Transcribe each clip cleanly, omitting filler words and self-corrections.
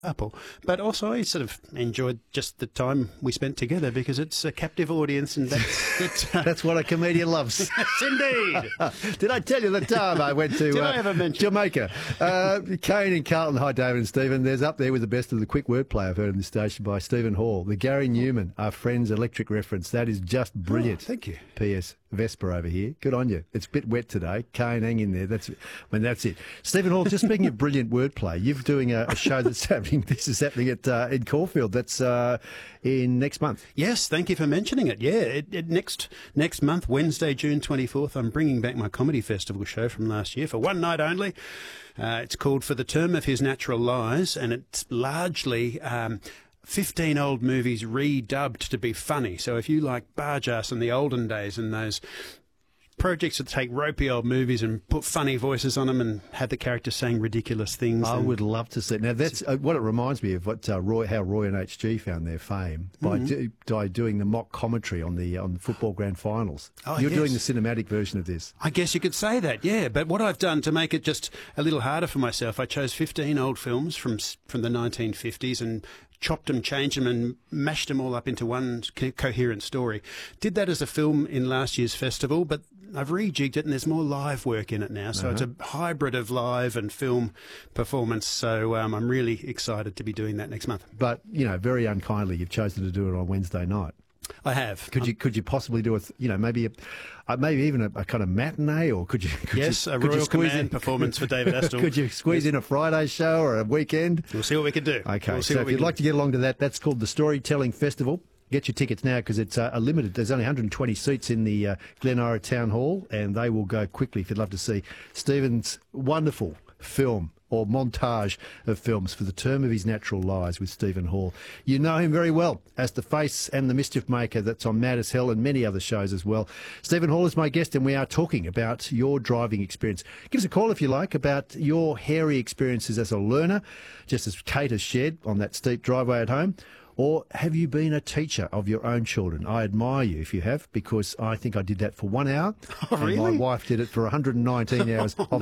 Apple. But also I sort of enjoyed just the time we spent together because it's a captive audience and that's what a comedian loves. Yes, indeed. Did I tell you the time I went to Did I ever mention Jamaica? Kane and Carlton. Hi, David and Stephen. There's up there with the best of the quick wordplay I've heard in this station by Stephen Hall. The Gary Newman, our friend's electric reference. That is just brilliant. Oh, thank you. P.S. Vesper over here. Good on you. It's a bit wet today. Kane, hang in there. That's it. Stephen Hall, just speaking of brilliant wordplay, you're doing a show that's happening. This is happening at in Caulfield. That's in next month. Yes, thank you for mentioning it. Yeah, next month, Wednesday, June 24th, I'm bringing back my comedy festival show from last year for one night only. It's called For the Term of His Natural Lies, and it's largely 15 old movies redubbed to be funny. So if you like Bargearse in the olden days and those projects that take ropey old movies and put funny voices on them and have the characters saying ridiculous things. I would love to see. Now, that's what it reminds me of. What how Roy and HG found their fame by doing the mock commentary on the football grand finals. Oh, You're yes. doing the cinematic version of this. I guess you could say that, yeah. But what I've done to make it just a little harder for myself, I chose 15 old films from the 1950s and chopped them, changed them, and mashed them all up into one coherent story. Did that as a film in last year's festival, but I've rejigged it and there's more live work in it now. So it's a hybrid of live and film performance. So I'm really excited to be doing that next month. But, very unkindly, you've chosen to do it on Wednesday night. I have. Could you possibly do maybe even a kind of matinee, or could you? A Royal Command performance for David Astle. Could you squeeze in a Friday show or a weekend? We'll see what we can do. Okay, so if you'd like to get along to that, that's called the Storytelling Festival. Get your tickets now because it's a limited. There's only 120 seats in the Glen Ira Town Hall, and they will go quickly if you'd love to see Stephen's wonderful film or montage of films For the Term of His Natural Lies with Stephen Hall. You know him very well as the face and the mischief maker that's on Mad as Hell and many other shows as well. Stephen Hall is my guest, and we are talking about your driving experience. Give us a call if you like about your hairy experiences as a learner, just as Kate has shared on that steep driveway at home. Or have you been a teacher of your own children? I admire you if you have, because I think I did that for 1 hour. Oh, really? And my wife did it for 119 hours of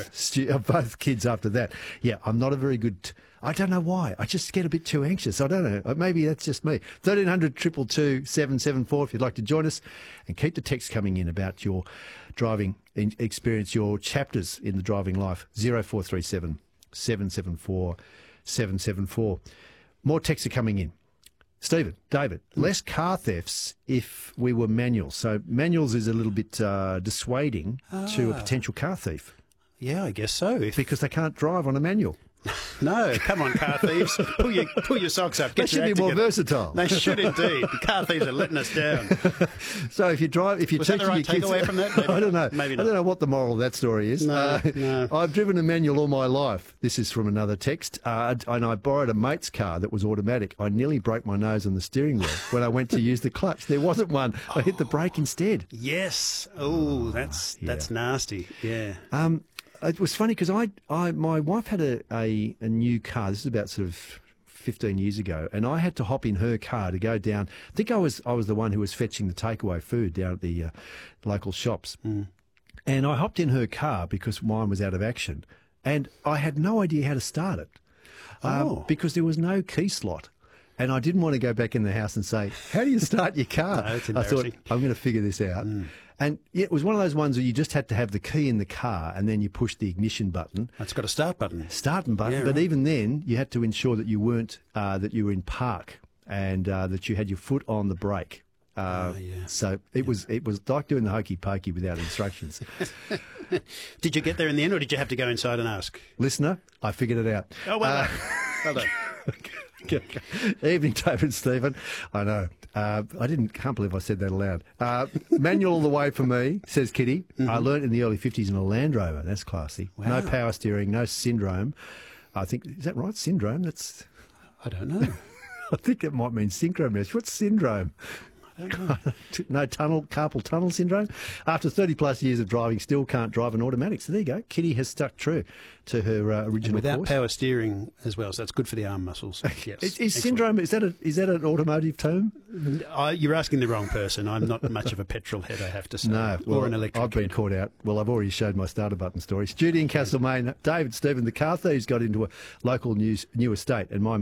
both kids after that. Yeah, I'm not a very good... I don't know why. I just get a bit too anxious. I don't know. Maybe that's just me. 1300 222 774 if you'd like to join us. And keep the text coming in about your driving experience, your chapters in the driving life. 0437 774 774. More texts are coming in. Stephen, David, less car thefts if we were manual. So manuals is a little bit dissuading to a potential car thief. Yeah, I guess so. Because they can't drive on a manual. No, come on, car thieves. Pull your socks up. They should be more versatile. They should indeed. The car thieves are letting us down. So if you're Was that the right takeaway from that? Maybe. I don't know. Maybe not. I don't know what the moral of that story is. No. I've driven a manual all my life. This is from another text. And I borrowed a mate's car that was automatic. I nearly broke my nose on the steering wheel when I went to use the clutch. There wasn't one. I hit the brake instead. Yes. Oh, that's nasty. Yeah. It was funny because my wife had a new car. This is about sort of 15 years ago, and I had to hop in her car to go down. I think I was the one who was fetching the takeaway food down at the local shops, and I hopped in her car because mine was out of action, and I had no idea how to start it because there was no key slot. And I didn't want to go back in the house and say, how do you start your car? No, it's I thought, embarrassing. I'm going to figure this out. And it was one of those ones where you just had to have the key in the car and then you push the ignition button. It's got a start button. Starting button. Yeah, but right. even then, you had to ensure that you weren't, that you were in park and that you had your foot on the brake. So it was like doing the hokey pokey without instructions. Did you get there in the end, or did you have to go inside and ask? Listener, I figured it out. Oh, well done. Well done. Evening, David and Stephen. I know. Can't believe I said that aloud. Manual all the way for me, says Kitty. I learnt in the early 50s in a Land Rover. That's classy. Wow. No power steering, no syndrome. I think, is that right? Syndrome? I don't know. I think that might mean synchromesh. What's syndrome? No carpal tunnel syndrome. After 30 plus years of driving, still can't drive an automatic. So there you go. Kitty has stuck true to her original Without course. power steering as well, so that's good for the arm muscles. Yes. Is syndrome, is that an automotive term? You're asking the wrong person. I'm not much of a petrol head, I have to say. No, well, or an electric I've been head. caught out. Well, I've already showed my starter button story. Studio in Castlemaine, David, Stephen, the car thieves got into a local new estate, and my